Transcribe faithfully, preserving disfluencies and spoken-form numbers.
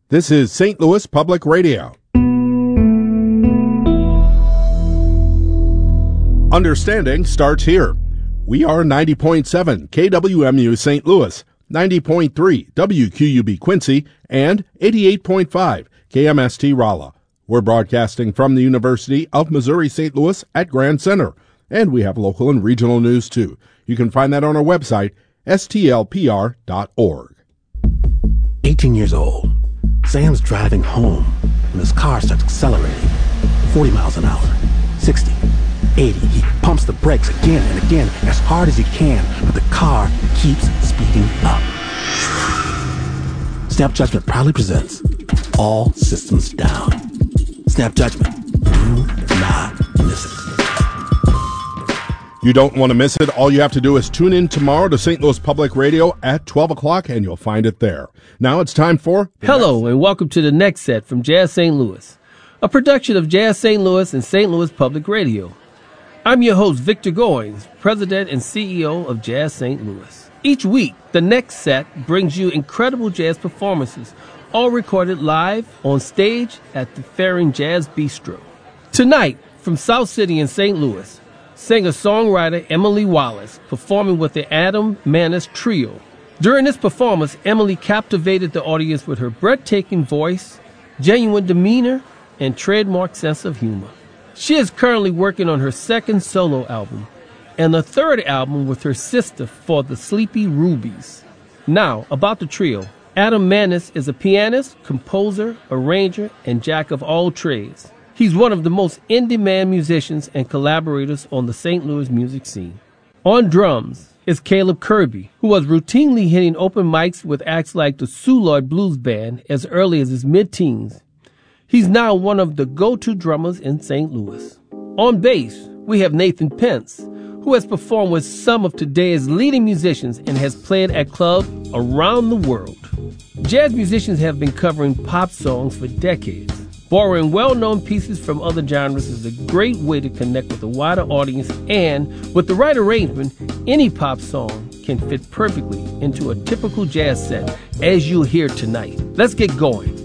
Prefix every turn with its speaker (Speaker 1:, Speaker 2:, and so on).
Speaker 1: This is Saint Louis Public Radio. Understanding starts here. We are ninety point seven K W M U Saint Louis, ninety point three W Q U B Quincy, and eighty-eight point five K M S T Rolla. We're broadcasting from the University of Missouri-Saint Louis at Grand Center, and we have local and regional news too. You can find that on our website, S T L P R dot org.
Speaker 2: eighteen years old. Sam's driving home when his car starts accelerating. forty miles an hour, sixty, eighty. He pumps the brakes again and again as hard as he can, but the car keeps speeding up. Snap Judgment proudly presents All Systems Down. Snap Judgment. Do not miss it.
Speaker 1: You don't want to miss it. All you have to do is tune in tomorrow to Saint Louis Public Radio at twelve o'clock, and you'll find it there. Now it's time for...
Speaker 3: Hello, and welcome to the next set from Jazz Saint Louis, a production of Jazz Saint Louis and Saint Louis Public Radio. I'm your host, Victor Goins, President and C E O of Jazz Saint Louis. Each week, the next set brings you incredible jazz performances, all recorded live on stage at the Faring Jazz Bistro. Tonight, from South City in Saint Louis, singer-songwriter Emily Wallace performing with the Adam Manis Trio. During this performance, Emily captivated the audience with her breathtaking voice, genuine demeanor, and trademark sense of humor. She is currently working on her second solo album and the third album with her sister for the Sleepy Rubies. Now, about the trio. Adam Manis is a pianist, composer, arranger, and jack of all trades. He's one of the most in-demand musicians and collaborators on the Saint Louis music scene. On drums is Caleb Kirby, who was routinely hitting open mics with acts like the Sue Lloyd Blues Band as early as his mid-teens. He's now one of the go-to drummers in Saint Louis. On bass, we have Nathan Pence, who has performed with some of today's leading musicians and has played at clubs around the world. Jazz musicians have been covering pop songs for decades. Borrowing well-known pieces from other genres is a great way to connect with a wider audience, and with the right arrangement, any pop song can fit perfectly into a typical jazz set, as you'll hear tonight. Let's get going.